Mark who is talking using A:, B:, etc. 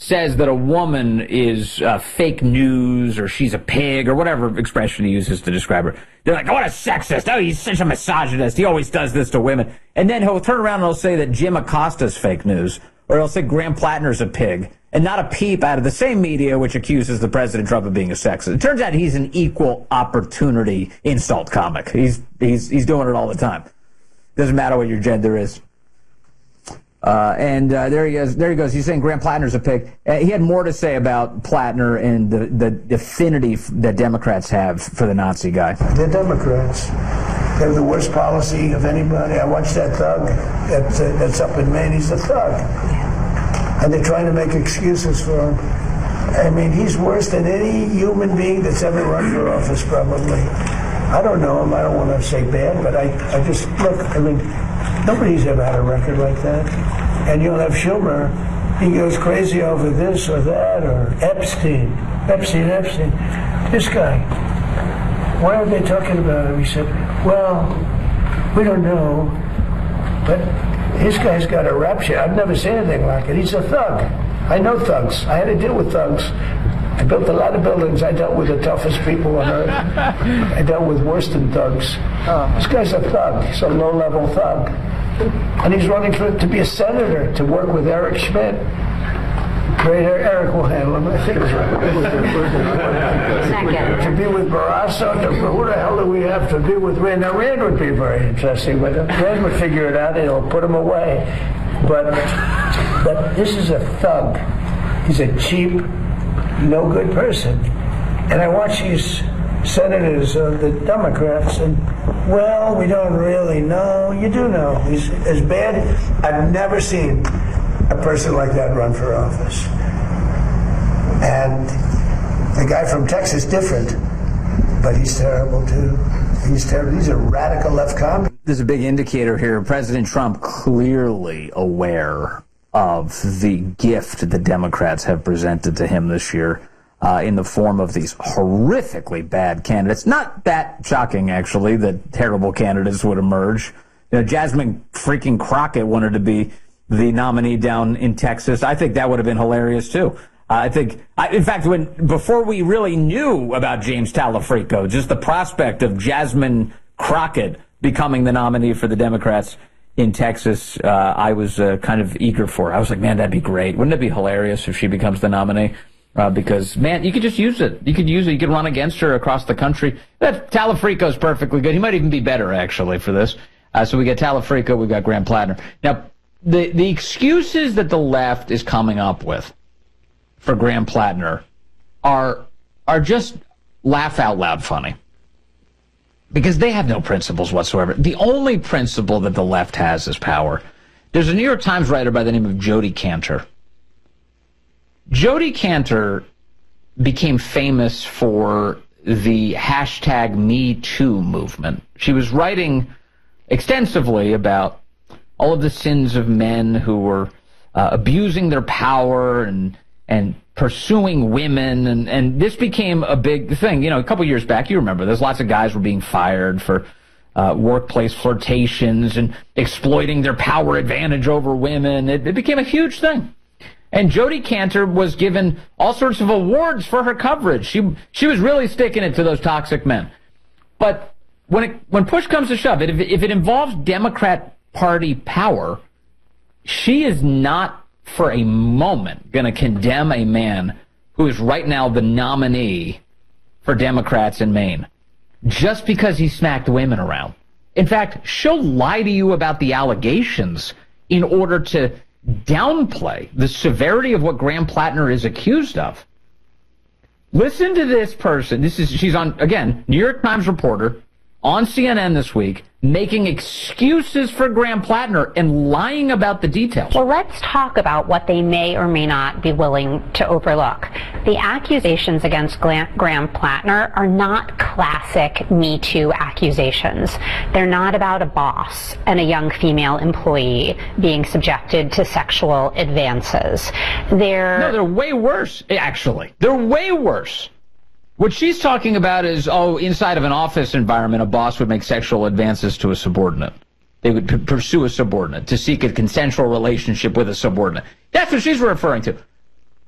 A: says that a woman is fake news or she's a pig or whatever expression he uses to describe her, they're like, oh, what a sexist. Oh, he's such a misogynist. He always does this to women. And then he'll turn around and he'll say that Jim Acosta's fake news, or he'll say Graham Plattner's a pig, and not a peep out of the same media which accuses the President Trump of being a sexist. It turns out he's an equal opportunity insult comic. He's doing it all the time. Doesn't matter what your gender is. There he is. There he goes. He's saying Graham Plattner's a pig. He had more to say about Plattner and the affinity that Democrats have for the Nazi guy.
B: They're Democrats. They have the worst policy of anybody. I watched that thug that's up in Maine. He's a thug. And they're trying to make excuses for him. I mean, he's worse than any human being that's ever run for office, probably. I don't know him. I don't want to say bad, but I just, look, I mean, nobody's ever had a record like that. And you'll have Schumer, he goes crazy over this or that, or Epstein. This guy, why are they talking about him? He said, well, we don't know, but this guy's got a rap sheet. I've never seen anything like it. He's a thug. I know thugs. I had to deal with thugs. I built a lot of buildings. I dealt with the toughest people on earth. I dealt with worse than thugs. This guy's a thug. He's a low-level thug. And he's running to be a senator, to work with Eric Schmidt. Great Eric will handle him. I think it's right. To be with Barrasso, who the hell do we have to be with Rand? Now, Rand would be very interesting, but Rand would figure it out and he'll put him away. But this is a thug. He's a cheap, no good person. And I watch these senators of the Democrats, and, well, we don't really know. You do know. He's as bad. I've never seen a person like that run for office. And the guy from Texas, different, but he's terrible too. He's terrible. He's a radical left commie.
A: There's a big indicator here. President Trump clearly aware of the gift the Democrats have presented to him this year in the form of these horrifically bad candidates. Not that shocking, actually, that terrible candidates would emerge. You know, Jasmine freaking Crockett wanted to be the nominee down in Texas. I think that would have been hilarious, too. In fact, before we really knew about James Talafrico, just the prospect of Jasmine Crockett becoming the nominee for the Democrats in Texas, I was kind of eager for. I was like, man, that'd be great. Wouldn't it be hilarious if she becomes the nominee? Because, man, you could just use it. You could use it. You could run against her across the country. That Talafrico's perfectly good. He might even be better, actually, for this. So we got Talafrico, we got Graham Plattner. Now, the excuses that the left is coming up with for Graham Plattner are just laugh out loud funny. Because they have no principles whatsoever. The only principle that the left has is power. There's a New York Times writer by the name of Jodi Kantor. Jodi Kantor became famous for the hashtag #MeToo movement. She was writing extensively about all of the sins of men who were abusing their power and pursuing women, and this became a big thing. You know, a couple years back, you remember, there's lots of guys were being fired for workplace flirtations and exploiting their power advantage over women. It became a huge thing. And Jodi Kantor was given all sorts of awards for her coverage. She was really sticking it to those toxic men. But when push comes to shove, if it involves Democrat Party power, she is not for a moment going to condemn a man who is right now the nominee for Democrats in Maine just because he smacked women around. In fact, she'll lie to you about the allegations in order to downplay the severity of what Graham Plattner is accused of. Listen to this person. She's on, again, New York Times reporter on CNN this week, making excuses for Graham Plattner and lying about the details.
C: Well, let's talk about what they may or may not be willing to overlook. The accusations against Graham Plattner are not classic Me Too accusations. They're not about a boss and a young female employee being subjected to sexual advances.
A: They're way worse, actually. They're way worse. What she's talking about is, inside of an office environment, a boss would make sexual advances to a subordinate. They would pursue a subordinate to seek a consensual relationship with a subordinate. That's what she's referring to.